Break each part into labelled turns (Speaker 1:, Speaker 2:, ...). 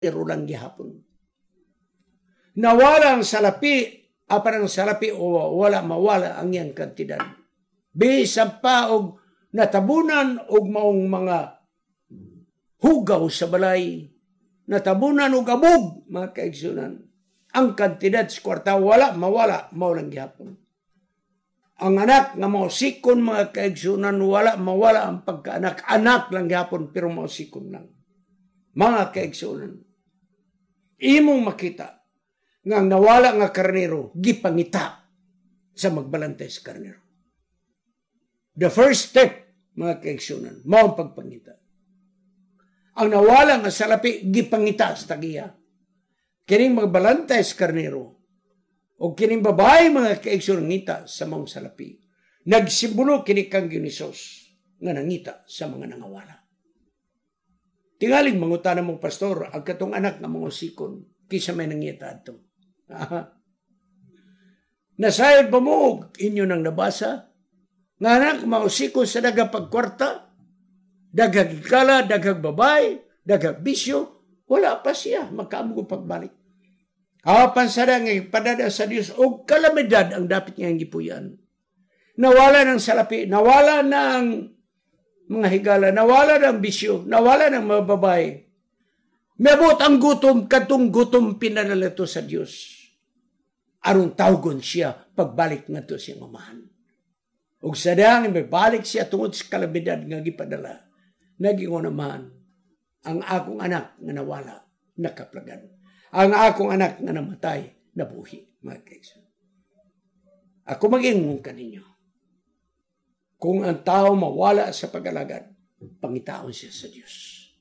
Speaker 1: pero lang gihapon. Nawala ang salapi, apan ang salapi o wala mawala ang iyang kantidad. Bisan pa og natabunan og maong mga hugaw sa balay, natabunan og abog, mga kaigsunan. Ang kantidad sa kwarta wala mawala, mao lang gihapon. Ang anak nga mausikon, mga kaigsunan, wala mawala ang pagkaanak. Anak lang gihapon pero mausikon lang. Mga kaigsunan, imong makita nga nawala nga karnero, gipangita sa magbalantay sa karnero. The first step, mga kaigsunan, mao ang pagpangita. Ang nawala nga salapi, gipangita sa tagiya. Kining magbalantay sa karnero, o kining babae, mga kaigsunan, ngita sa maong salapi. Nagsimbolo kini kang Ginisos nga nangita sa mga nangawala. Tingaling mangutana mong pastor, ang katong anak nga mga sikon, kisa may nangita ato. Nasayod pa mo, inyo nang nabasa, nga anak mausikon sa daghang pagkwarta, daghang ikala, daghang babae, daghang bisyo, wala pa siya, magkaamgo pagbalik. Apan sada nga ipadada sa Dios og kalamidad ang dapat niya gipuyan. Nawala ng salapi, nawala ng mga higala, nawala ng bisyo, nawala ng mga babae. Mabot ang gutom, katong gutom pinadala to sa Dios. Aron tawgon siya pagbalik nga to siyang mamahan. Ug sadang mabalik siya tungod sa kalamidad nga gipadala. Nagingon naman ang akong anak nga nawala, nakaplagan. Ang akong anak nga namatay, nabuhi, mga kaisan. Ako mag-ingon kaninyo. Kung ang tao mawala sa pag-alagad, pangitaon siya sa Diyos.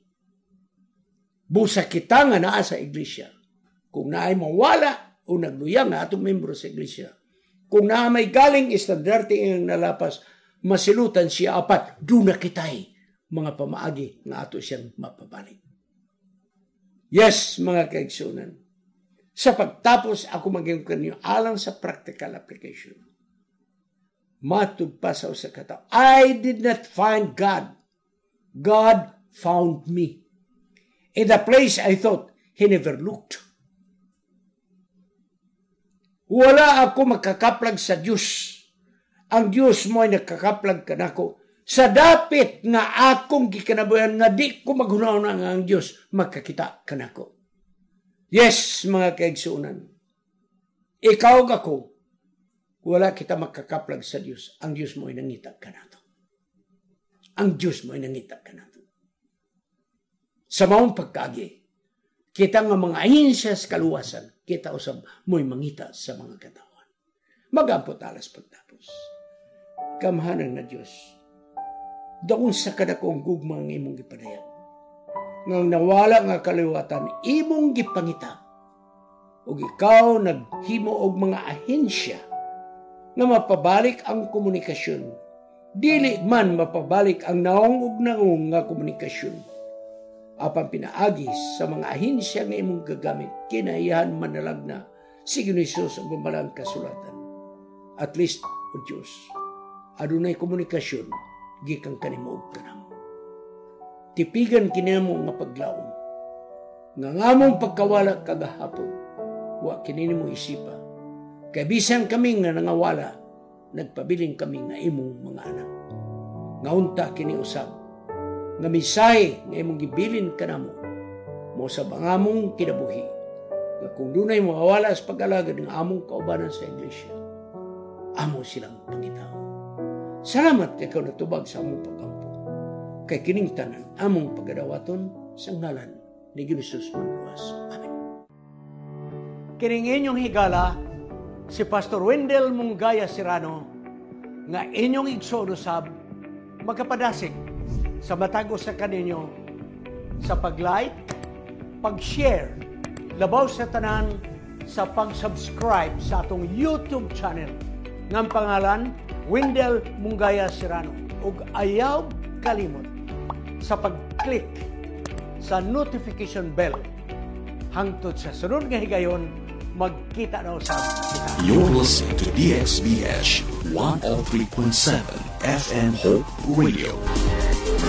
Speaker 1: Busa kita nga naa sa iglesia. Kung naay mawala o nagluyang nga atong membro sa iglesia, kung naa may galing estandarte ang nalapas, masilutan siya apat, duna kitay mga pamaagi nga ato siyang mapabalik. Yes, mga kaigsunan. Sa pagtapos, ako maging kanyo alang sa practical application. Matug pa sa usa ka tawo. I did not find God. God found me. In the place I thought He never looked. Wala ako makakaplag sa Diyos. Ang Diyos mo ay nakakaplag ka nako. Sa dapit nga akong gikanabuyan nga di ko maghunaw na ang Diyos, magkakita ka nako. Yes, mga kaigsunan. Ikaw ako, wala kita makakaplag sa Diyos. Ang Diyos mo ay nangita ka nato. Ang Diyos mo ay nangita ka nato. Sa maong pagkagi, kita nga mga ahinsya sa kaluwasan, kita usab mo'y mangita sa mga katawan. Magampot alas pagtapos. Kamahanan na Diyos, daon sa kadakong gugma ang imong gipadayag. Ngang nawala nga kaliwatan, imong gipangita. O ikaw naghimo og mga ahensya na mapabalik ang komunikasyon. Dili man mapabalik ang naong ug naong nga komunikasyon. Apan pinaagi sa mga ahensya nga imong gagamit, kinaiyahan manalag na si Ginisos ang bumbalang kasulatan. At least, o Diyos, adunay komunikasyon, gikang kanimo og tanam. Tipigan kinimo nga paglaom. Nga ngamong pagkawala kagahapon, wa kini mo isipa. Kay bisan kami nga nangawala, nagpabiling kami nga imong mga anak. Nga unta kini usab, nga misahe nga imong gibilin kanamo, mo sa bangamong kinabuhi. Nga kung dunay mawawala sa pag-alagad ng among kaubanan sa iglesia, amo silang pangitaw. Salamat kay ikaw natubag sa among pagkampo. Kay kining tanan, among pagadawaton sa ngalan ni Ginisos Manluas. Amen. Kining inyong higala, si Pastor Wendell Munggaya Serrano, nga inyong igsoon usab, magkapadasig sa matag sa kaninyo sa pag-like, pag-share, labaw sa tanan sa pag-subscribe sa atong YouTube channel ng pangalan Wendell Munggaya Serrano. Ug ayaw kalimot sa pag-click sa notification bell hangtod sa sunod nga higayon magkita na usab kita.
Speaker 2: You're listening to DXBH 103.7 FM Hope Radio.